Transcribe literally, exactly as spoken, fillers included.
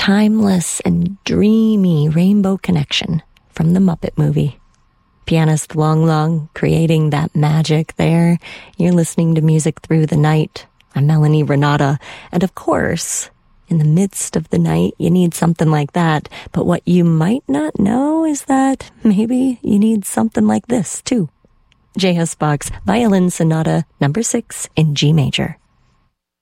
timeless and dreamy rainbow connection from the Muppet movie. Pianist Long Long creating that magic there. You're listening to Music Through the Night. I'm Melanie Renata. And of course, in the midst of the night, you need something like that. But what you might not know is that maybe you need something like this, too. J S. Bach's Violin Sonata number six in G major.